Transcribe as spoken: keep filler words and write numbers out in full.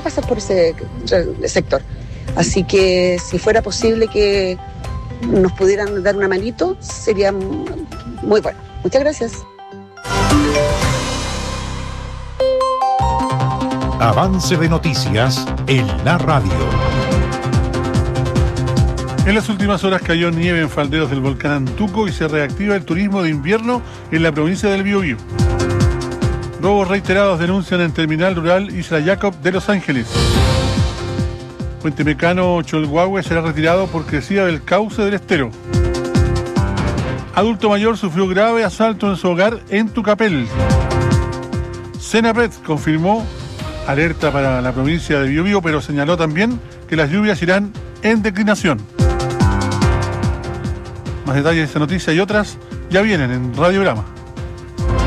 pasar por ese sector. Así que si fuera posible que nos pudieran dar una manito, sería muy bueno. Muchas gracias. Avance de noticias en la radio. En las últimas horas cayó nieve en faldeos del volcán Antuco y se reactiva el turismo de invierno en la provincia del Biobío. Robos reiterados denuncian en Terminal Rural Isla Jacob de Los Ángeles. Puente Mecano Cholhuahue será retirado por crecida del cauce del estero. Adulto mayor sufrió grave asalto en su hogar en Tucapel. Senapred confirmó alerta para la provincia de Biobío, pero señaló también que las lluvias irán en declinación. Más detalles de esta noticia y otras ya vienen en Radiograma.